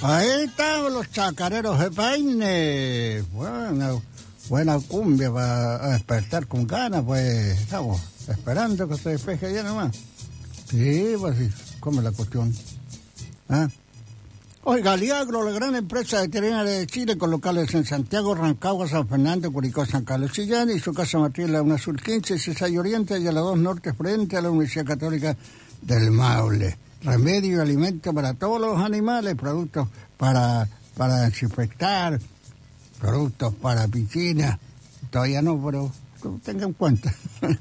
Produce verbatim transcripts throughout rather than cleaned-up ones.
Ahí están los chacareros de Paine. Buena, buena cumbia para despertar con ganas, pues estamos esperando que se despeje ya nomás. Sí, pues sí, ¿cómo es la cuestión? ¿Ah? Oiga, Aliagro, la gran empresa veterinaria de Chile, con locales en Santiago, Rancagua, San Fernando, Curicó, San Carlos, Chillán, y su casa matriz, la UNA Sur quince, Cesay Oriente y a la dos Norte, frente a la Universidad Católica del Maule. Remedio y alimento para todos los animales, productos para, para desinfectar, productos para piscina. Todavía no, pero tengan en cuenta.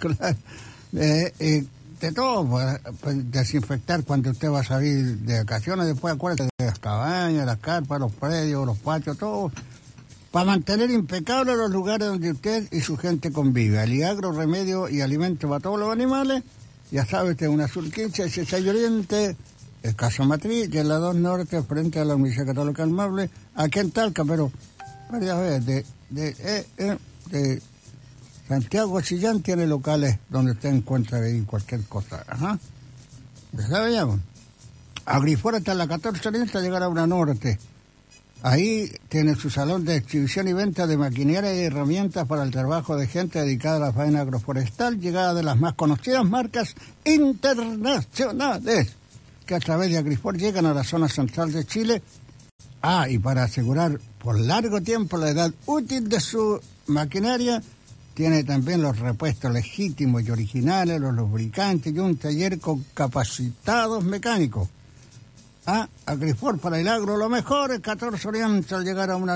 eh, eh, de todo, para, para desinfectar cuando usted va a salir de vacaciones. Después acuérdate de las cabañas, las carpas, los predios, los patios, todo, para mantener impecables los lugares donde usted y su gente convive. Aliagro, remedio y alimento para todos los animales. Ya sabes, de UNA Sur quince, Cesay Oriente, el Casa Matriz, y en la dos Norte, frente a la Universidad Católica del Maule, aquí en Talca, pero varias veces, de, de, eh, eh, de Santiago Chillán tiene locales donde usted encuentra ahí cualquier cosa. Ajá. ¿Ya sabe ya? Agrifor está en la catorce Oriente a llegar a UNA Norte. Ahí tiene su salón de exhibición y venta de maquinaria y herramientas para el trabajo de gente dedicada a la faena agroforestal, llegada de las más conocidas marcas internacionales que a través de Agrifor llegan a la zona central de Chile. Ah, y para asegurar por largo tiempo la edad útil de su maquinaria, tiene también los repuestos legítimos y originales, los lubricantes y un taller con capacitados mecánicos. Ah, Agrifor para el agro, lo mejor, el catorce Oriente al llegar a UNA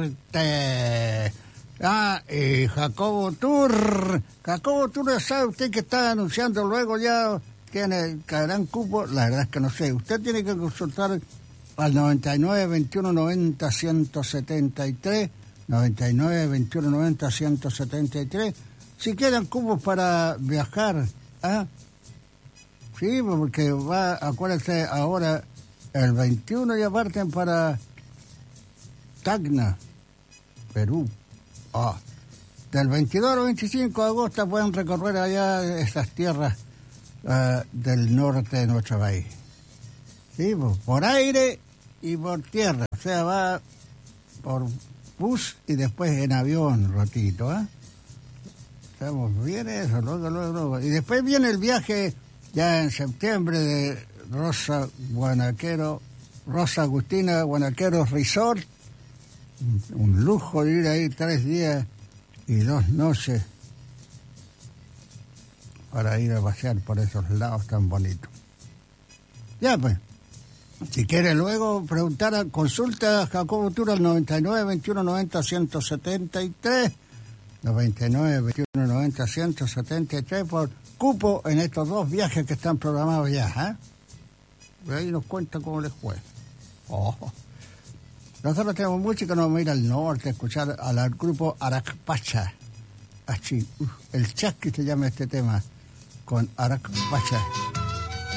Norte. Ah, y Jacobo Tour. Jacobo Tour, ya sabe usted que está anunciando luego ya, tiene gran cupo, la verdad es que no sé. Usted tiene que consultar al noventa y nueve, veintiuno, noventa, ciento setenta y tres, noventa y nueve, veintiuno, noventa, ciento setenta y tres, si quedan cupos para viajar. Ah, sí, porque va, acuérdate ahora, el veintiuno ya parten para Tacna, Perú. Ah, del veintidós al veinticinco de agosto pueden recorrer allá esas tierras uh, del norte de nuestro país. Sí, pues, por aire y por tierra. O sea, va por bus y después en avión, ratito, ¿ah? ¿eh? Estamos bien eso, luego, luego, luego. Y después viene el viaje ya en septiembre de Rosa Guanaquero, Rosa Agustina Guanaquero Resort. Un lujo de ir ahí tres días y dos noches para ir a pasear por esos lados tan bonitos. Ya pues, si quiere luego preguntar, a consulta a Jacobo Tour al noventa y nueve, veintiuno, noventa, ciento setenta y tres, noventa y nueve, veintiuno, noventa, ciento setenta y tres por cupo en estos dos viajes que están programados ya, ¿eh? Ahí nos cuenta cómo les fue. Oh. Nosotros tenemos música, nos vamos a ir al norte a escuchar al grupo Aracpacha. Así, uh, el chasqui se llama este tema, con Aracpacha.